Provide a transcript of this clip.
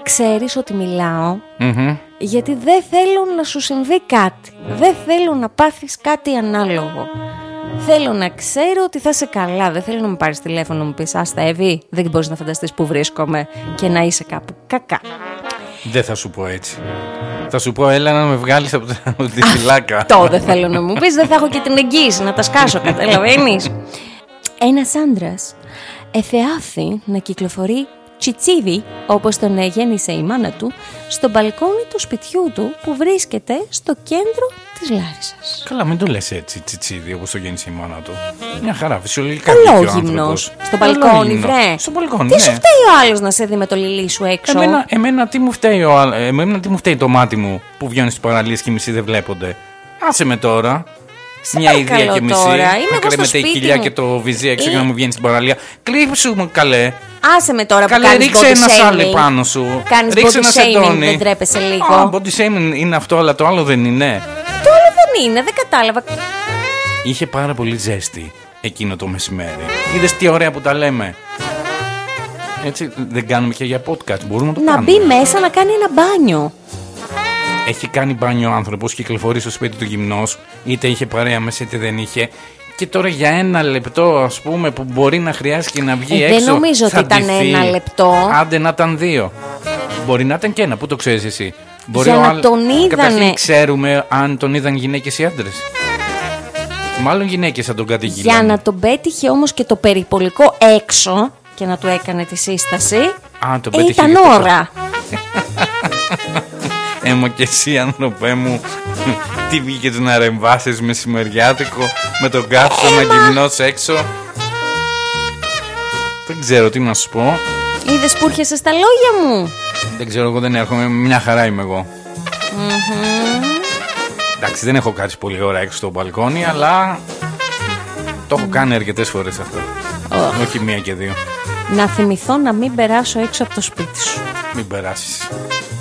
ξέρεις ότι μιλάω, γιατί δεν θέλω να σου συμβεί κάτι. Δεν θέλω να πάθεις κάτι ανάλογο. Θέλω να ξέρω ότι θα είσαι καλά. Δεν θέλω να μου πάρεις τηλέφωνο να μου πεις «Άστα Εύη, δεν μπορείς να φανταστείς που βρίσκομαι» και να είσαι κάπου κακά. Δεν θα σου πω έτσι. Θα σου πω έλα να με βγάλεις από τη φυλάκα. Αυτό δεν θέλω να μου πεις. Δεν θα έχω και την εγγύηση να τα σκάσω, καταλαβαίνεις. Ένας άντρας εφεάθη να κυκλοφορεί τσιτσίδι, όπως τον γέννησε η μάνα του, στο μπαλκόνι του σπιτιού του που βρίσκεται στο κέντρο της Λάρισσας. Καλά, μην το λες έτσι τσιτσίδι όπως το γέννησε η μάνα του. Μια χαρά, φυσιολογικά. Ολόγυμνος. Στο μπαλκόνι, βρε. Στο μπαλκόνι, τι σου φταίει ο άλλος να σε δει με το λιλί σου έξω? Εμένα τι μου φταίει το μάτι μου που βγαίνει στις παραλίες και οι μισοί δεν βλέπονται. Άσε με τώρα. Μια ιδέα και μισή. Να κρέμεται η κοιλιά και το βυζί έξω για να μου βγαίνει στην παραλία. Κλείψου μου, καλέ. Άσε με τώρα που καλέ, κάνεις ρίξε body ένα shaming. σάλε πάνω σου. Κάνεις ρίξε body ένα shaming, δεν τρέπεσαι λίγο? Body shaming είναι αυτό, αλλά το άλλο δεν είναι. Το άλλο δεν είναι, δεν κατάλαβα. Είχε πάρα πολύ ζέστη εκείνο το μεσημέρι. Είδες τι ωραία που τα λέμε. Έτσι δεν κάνουμε και για podcast, μπορούμε να το κάνουμε. Να μπει μέσα να κάνει ένα μπάνιο. Έχει κάνει μπάνιο ο άνθρωπος, κυκλοφορεί στο σπίτι του γυμνός, είτε είχε παρέα μέσα είτε δεν είχε. Και τώρα για ένα λεπτό, ας πούμε, που μπορεί να χρειάζεται να βγει έξω. Δεν νομίζω ότι ήταν ένα λεπτό. Άντε να ήταν 2. Μπορεί να ήταν και ένα, πού το ξέρεις εσύ? Μπορεί για να τον είδανε. Καταρχήν ξέρουμε αν τον είδαν γυναίκες ή άντρες. Μάλλον γυναίκες θα τον κατηγγείλαν. Για να τον πέτυχε όμως και το περιπολικό έξω και να του έκανε τη σύσταση. τον πέτυχε. Ήταν ώρα. Έμα και εσύ, άνθρωπέ μου, τι βγήκες να ρεμβάσεις μεσημεριάτικο με τον κάθισο να γυμνός έξω? Δεν ξέρω τι να σου πω. Είδες που έρχεσαι στα λόγια μου? Δεν ξέρω, εγώ δεν έρχομαι, μια χαρά είμαι εγώ. Εντάξει, δεν έχω κάτσει πολύ ώρα έξω στο μπαλκόνι, αλλά το έχω κάνει αρκετές φορές αυτό. Όχι μία και δύο. Να θυμηθώ να μην περάσω έξω από το σπίτι σου. Μην περάσεις.